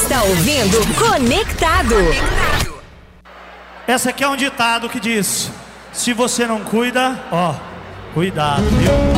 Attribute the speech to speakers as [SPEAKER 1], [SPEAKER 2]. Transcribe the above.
[SPEAKER 1] está ouvindo Conectado.
[SPEAKER 2] Essa aqui é um ditado que diz: se você não cuida, ó, cuidado, viu?